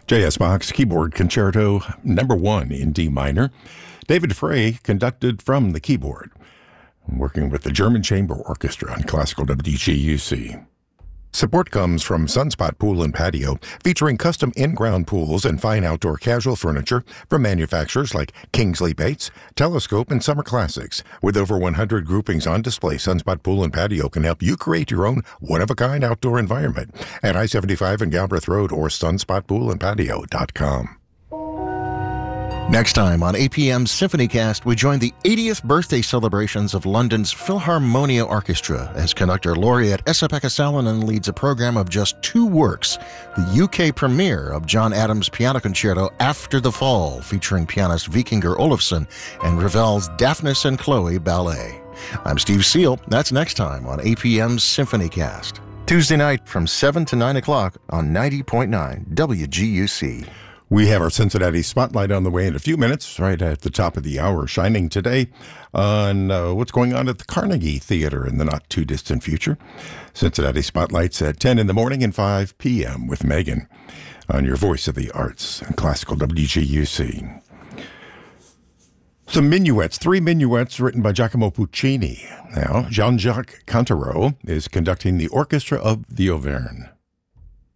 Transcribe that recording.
J.S. Bach's Keyboard Concerto No. 1 in D minor. David Frey conducted from the keyboard, working with the German Chamber Orchestra on Classical WGUC. Support comes from Sunspot Pool and Patio, featuring custom in-ground pools and fine outdoor casual furniture from manufacturers like Kingsley Bates, Telescope, and Summer Classics. With over 100 groupings on display, Sunspot Pool and Patio can help you create your own one-of-a-kind outdoor environment at I-75 and Galbraith Road or sunspotpoolandpatio.com. Next time on APM's SymphonyCast, we join the 80th birthday celebrations of London's Philharmonia Orchestra as conductor laureate Esa-Pekka Salonen leads a program of just 2 works, the UK premiere of John Adams' piano concerto After the Fall, featuring pianist Vikingur Olafsson, and Ravel's Daphnis and Chloe Ballet. I'm Steve Seal. That's next time on APM's SymphonyCast. Tuesday night from 7 to 9 o'clock on 90.9 WGUC. We have our Cincinnati Spotlight on the way in a few minutes, right at the top of the hour, shining today on what's going on at the Carnegie Theater in the not-too-distant future. Cincinnati Spotlight's at 10 in the morning and 5 p.m. with Megan on your Voice of the Arts and Classical WGUC. Some minuets, 3 minuets written by Giacomo Puccini. Now, Jean-Jacques Cantaro is conducting the Orchestra of the Auvergne.